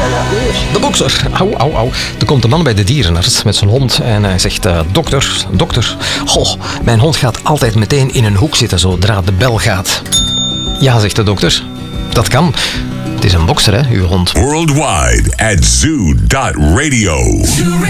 De bokser. Au, au, au. Er komt een man bij de dierenarts met zijn hond en hij zegt... dokter, goh, mijn hond gaat altijd meteen in een hoek zitten zodra de bel gaat. Ja, zegt de dokter. Dat kan. Het is een bokser, hè, uw hond. Worldwide at zoo.radio.